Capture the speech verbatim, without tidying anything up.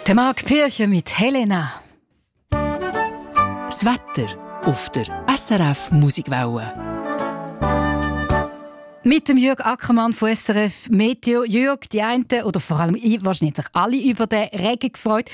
Der Marc Pircher mit Helena. Das Wetter auf der S R F Musikwelle. Mit dem Jürg Ackermann von S R F Meteo. Jürg, die einen oder vor allem ich, wahrscheinlich sich alle über den Regen gefreut.